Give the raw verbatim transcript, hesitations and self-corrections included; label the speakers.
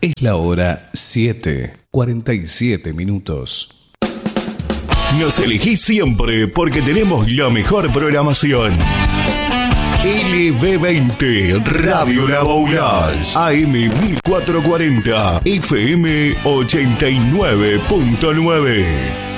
Speaker 1: Es la hora siete, cuarenta y siete minutos.
Speaker 2: Nos elegís siempre porque tenemos la mejor programación. L B veinte, Radio La Boulage, A M mil cuatrocientos cuarenta, F M ochenta y nueve punto nueve.